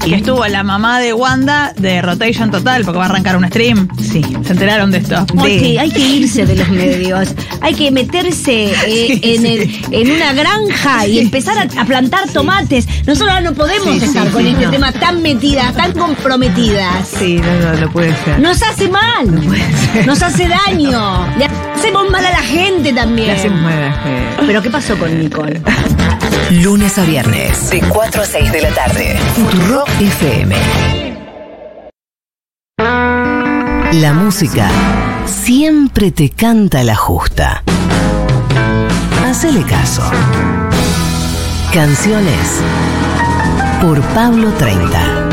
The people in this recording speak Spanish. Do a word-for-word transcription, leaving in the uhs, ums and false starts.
Que estuvo la mamá de Wanda de Rotation Total, porque va a arrancar un stream. Sí. ¿Se enteraron de esto? Hay que, hay que irse de los medios. Hay que meterse eh, Sí, en, sí. el, en una granja y empezar a, a plantar tomates. Nosotros ahora no podemos Sí, estar sí, con sí, este no. tema tan metidas, tan comprometidas. Sí, no, no, no puede ser. Nos hace mal. Nos hace daño. Le hacemos mal a la gente también. Le hacemos mal a la gente. Pero ¿qué pasó con Nicole? Lunes a viernes, de cuatro a seis de la tarde. Futurock F M. La música siempre te canta la justa. Hacele caso. Canciones por Pablo treinta.